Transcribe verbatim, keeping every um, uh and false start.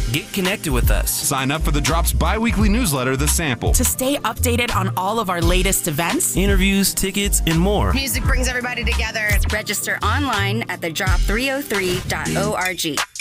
Get connected with us. Sign up for the Drop's bi-weekly newsletter, The Sample. To stay updated on all of our latest events, interviews, tickets, and more. Music brings everybody together. Register online at the drop three oh three dot org.